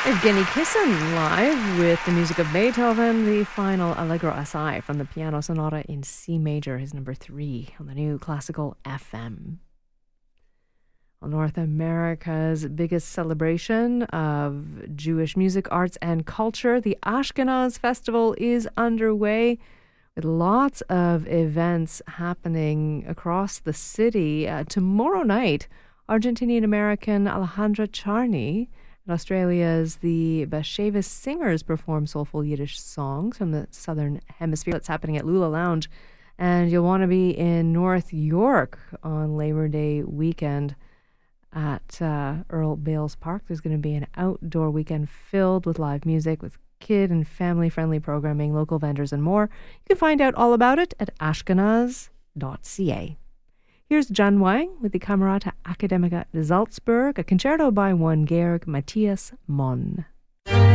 Evgeny Kissin live with the music of Beethoven, the final Allegro Assai from the Piano Sonata in C major, his number 3 on the new Classical FM. Well, North America's biggest celebration of Jewish music, arts, and culture, the Ashkenaz Festival, is underway with lots of events happening across the city. Tomorrow night, Argentinian-American Alejandra Charney and Australia's the Bashevis Singers perform soulful Yiddish songs from the Southern Hemisphere. That's happening at Lula Lounge. And you'll want to be in North York on Labor Day weekend at Earl Bales Park. There's going to be an outdoor weekend filled with live music, with kid and family-friendly programming, local vendors, and more. You can find out all about it at ashkenaz.ca. Here's John Wang with the Camerata Academica de Salzburg, a concerto by one Georg Matthias Monn.